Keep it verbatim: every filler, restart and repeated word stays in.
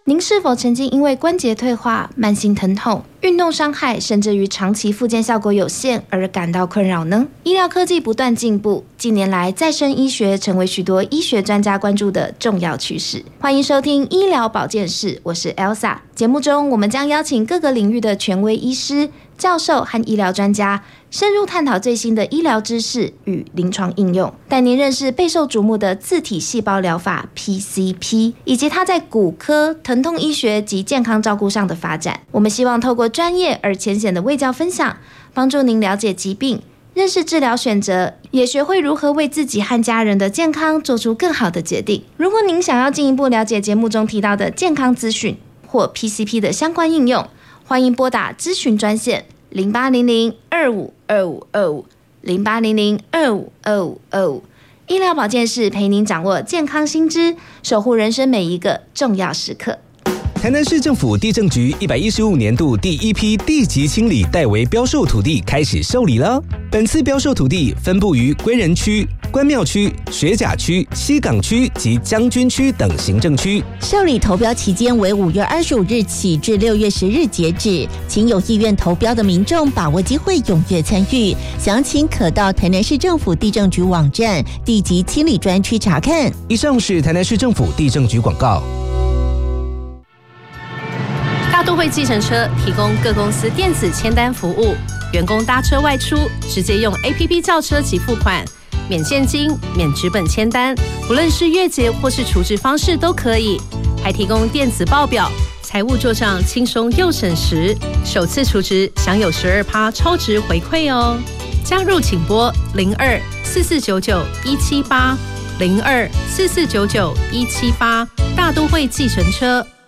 您是否曾经因为关节退化、慢性疼痛、运动伤害，甚至于长期复健效果有限而感到困扰呢？医疗科技不断进步，近年来再生医学成为许多医学专家关注的重要趋势。欢迎收听医疗保健室，我是 Elsa。节目中我们将邀请各个领域的权威医师、教授和医疗专家，深入探讨最新的医疗知识与临床应用，带您认识备受瞩目的自体细胞疗法 P C P， 以及它在骨科、疼痛医学及健康照顾上的发展。我们希望透过专业而浅显的卫教分享，帮助您了解疾病，认识治疗选择，也学会如何为自己和家人的健康做出更好的决定。如果您想要进一步了解节目中提到的健康资讯或 P C P 的相关应用，欢迎拨打咨询专线零八零零二五二五二五零八零零二五二五二五。医疗保健室陪您掌握健康新知，守护人生每一个重要时刻。 台南市政府地政局一百一十五年度第一批地级清理代为标售土地开始受理了。本次标售土地分布于归仁区、关庙区、学甲区、西港区及将军区等行政区。 受理投标期间为五月二十五日起至六月十日截止，请有意愿投标的民众把握机会，踊跃参与。详情可到台南市政府地政局网站地级清理专区查看。 以上是台南市政府地政局广告。 大都会计程车提供各公司电子签单服务，员工搭车外出直接用 A P P 叫车及付款，免现金、免纸本签单，不论是月结或是储值方式都可以，还提供电子报表，财务做账轻松又省时，首次储值享有 百分之十二 超值回馈哦。加入请拨零二四四九九一七八零二四四九九一七八，大都会计程车。